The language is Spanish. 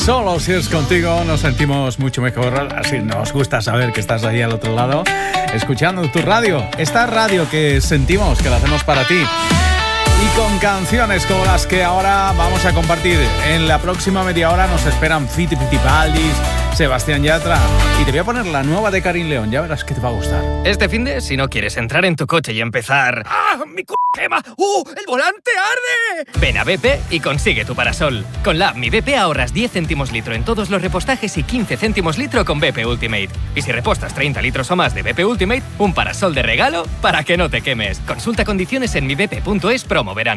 Solo si es contigo nos sentimos mucho mejor, así nos gusta saber que estás ahí al otro lado, escuchando tu radio, esta radio que sentimos, que la hacemos para ti. Y con canciones como las que ahora vamos a compartir. En la próxima media hora nos esperan Fiti Fitipaldis, Sebastián Yatra. Y te voy a poner la nueva de Karin León, ya verás que te va a gustar. Este finde, si no quieres entrar en tu coche y empezar... ¡Ah, mi quema! ¡El volante arde! Ven a BP y consigue tu parasol. Con la app Mi BP ahorras 10 céntimos litro en todos los repostajes y 15 céntimos litro con BP Ultimate. Y si repostas 30 litros o más de BP Ultimate, un parasol de regalo para que no te quemes. Consulta condiciones en mibp.es promo verano.